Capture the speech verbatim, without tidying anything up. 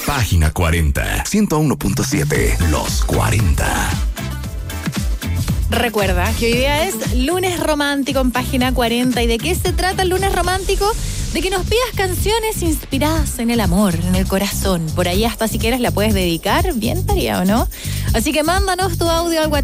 Página cuarenta, ciento uno punto siete, Los cuarenta. Recuerda que hoy día es lunes romántico en Página cuarenta. ¿Y de qué se trata el lunes romántico? De que nos pidas canciones inspiradas en el amor, en el corazón. Por ahí hasta si quieres la puedes dedicar, bien estaría, ¿o no? Así que mándanos tu audio al WhatsApp